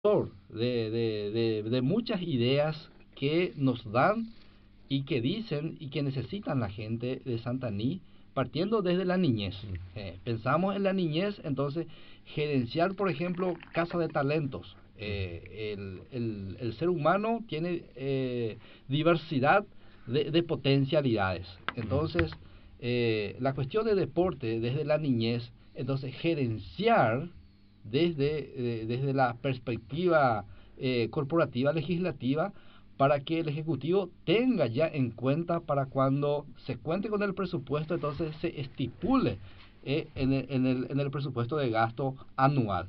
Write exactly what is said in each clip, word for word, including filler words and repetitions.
de, de, de, de muchas ideas que nos dan y que dicen y que necesitan la gente de Santaní, partiendo desde la niñez. Eh, pensamos en la niñez, entonces gerenciar, por ejemplo, casa de talentos. Eh, el, el, el ser humano tiene eh, diversidad de, de potencialidades. Entonces, eh, la cuestión de deporte desde la niñez, entonces gerenciar desde, eh, desde la perspectiva eh, corporativa legislativa, para que el Ejecutivo tenga ya en cuenta para cuando se cuente con el presupuesto, entonces se estipule eh, en, el, en, el, en el presupuesto de gasto anual.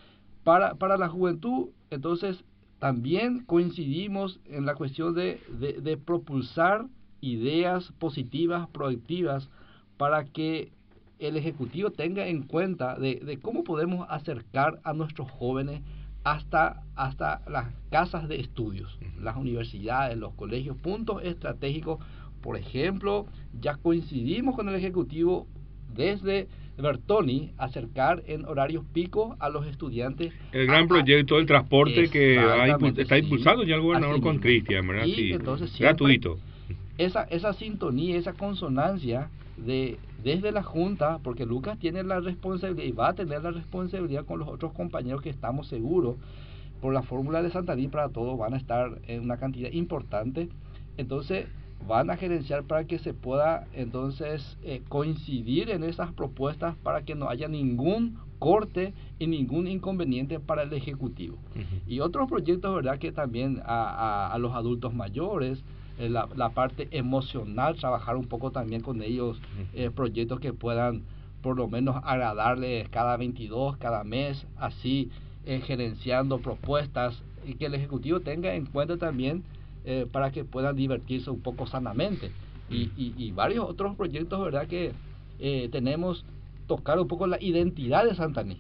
Para, para la juventud, entonces, también coincidimos en la cuestión de, de, de propulsar ideas positivas, proactivas, para que el Ejecutivo tenga en cuenta de, de cómo podemos acercar a nuestros jóvenes hasta, hasta las casas de estudios, las universidades, los colegios, puntos estratégicos. Por ejemplo, ya coincidimos con el Ejecutivo desde Bertoni acercar en horarios picos a los estudiantes. El gran a, proyecto del transporte que va impu está sí, impulsando ya el gobernador con Cristian, ¿verdad? Y sí, entonces gratuito. Esa, esa sintonía, esa consonancia de desde la Junta, porque Lucas tiene la responsabilidad y va a tener la responsabilidad con los otros compañeros que estamos seguros, por la fórmula de Santaní para todos van a estar en una cantidad importante, entonces van a gerenciar para que se pueda entonces eh, coincidir en esas propuestas para que no haya ningún corte y ningún inconveniente para el Ejecutivo. Uh-huh. Y otros proyectos, ¿verdad?, que también a, a, a los adultos mayores, eh, la, la parte emocional, trabajar un poco también con ellos, eh, proyectos que puedan por lo menos agradarles cada veintidós, cada mes, así eh, gerenciando propuestas y que el Ejecutivo tenga en cuenta también eh, para que puedan divertirse un poco sanamente. Y, y, y varios otros proyectos, ¿verdad?, que eh, tenemos tocar un poco la identidad de Santaní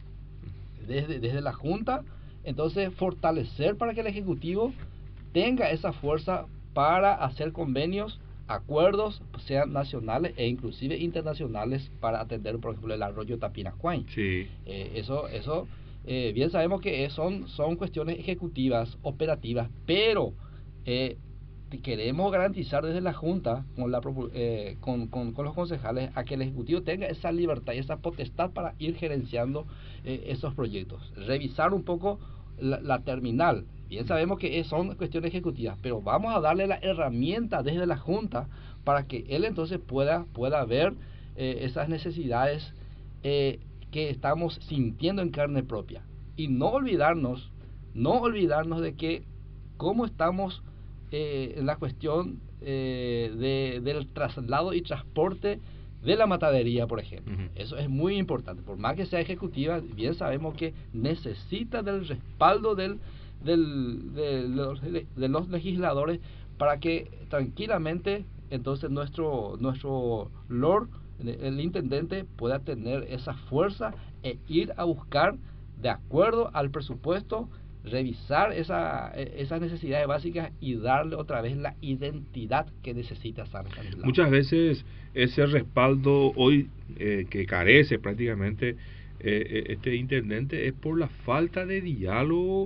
desde, desde la Junta, entonces fortalecer para que el Ejecutivo tenga esa fuerza para hacer convenios, acuerdos, sean nacionales e inclusive internacionales, para atender, por ejemplo, el arroyo Tapinacuay. Sí. Eh, eso, eso eh, bien sabemos que son, son cuestiones ejecutivas, operativas, pero eh, queremos garantizar desde la Junta, con, la, eh, con, con, con los concejales, a que el Ejecutivo tenga esa libertad y esa potestad para ir gerenciando eh, esos proyectos. Revisar un poco la, la terminal. Bien sabemos que son cuestiones ejecutivas, pero vamos a darle la herramienta desde la Junta para que él entonces pueda, pueda ver eh, esas necesidades eh, que estamos sintiendo en carne propia. Y no olvidarnos, no olvidarnos de que cómo estamos eh, en la cuestión eh, de, del traslado y transporte de la matadería, por ejemplo. Uh-huh. Eso es muy importante. Por más que sea ejecutiva, bien sabemos que necesita del respaldo del Del, de, los, de los legisladores para que tranquilamente entonces nuestro nuestro Lord, el intendente, pueda tener esa fuerza e ir a buscar, de acuerdo al presupuesto, revisar esa, esas necesidades básicas y darle otra vez la identidad que necesita San Stanislao. Muchas veces ese respaldo hoy eh, que carece prácticamente eh, este intendente es por la falta de diálogo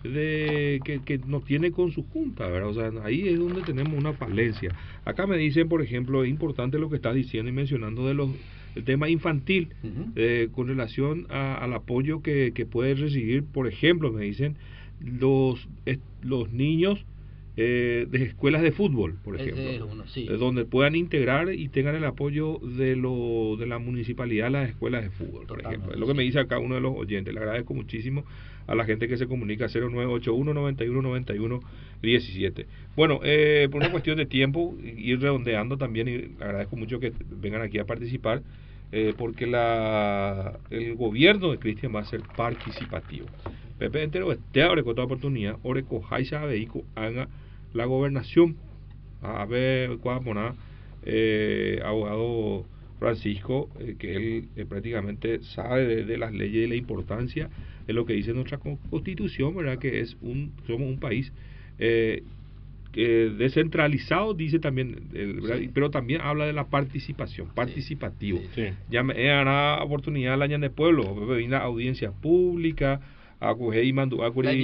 de que, que no tiene con su junta, ¿verdad? O sea, ahí es donde tenemos una falencia. Acá me dicen, por ejemplo, es importante lo que estás diciendo y mencionando de los el tema infantil, uh-huh. eh, con relación a, al apoyo que, que puede recibir, por ejemplo, me dicen los eh, los niños eh, de escuelas de fútbol, por ejemplo, uno, sí. eh, donde puedan integrar y tengan el apoyo de lo de la municipalidad, las escuelas de fútbol, por Totalmente, ejemplo. Es lo que sí. me dice acá uno de los oyentes. Le agradezco muchísimo a la gente que se comunica cero nueve ocho uno, noventa y uno, noventa y uno, diecisiete. Bueno, eh, por una cuestión de tiempo, ir redondeando también, y agradezco mucho que vengan aquí a participar, eh, porque la el gobierno de Cristian va a ser participativo. Pepe entero este abre con toda oportunidad, oreco jaisa veico haga la gobernación, a ver cuál poner eh, abogado Francisco, eh, que él eh, prácticamente sabe de, de las leyes y de la importancia de lo que dice nuestra constitución, ¿verdad? Que es un somos un país eh, eh, descentralizado, dice también, el, sí. pero también habla de la participación, participativo. Sí. Sí. Ya me hará oportunidad el año de pueblo, vino a audiencia pública, Acujé y Mandu Acuri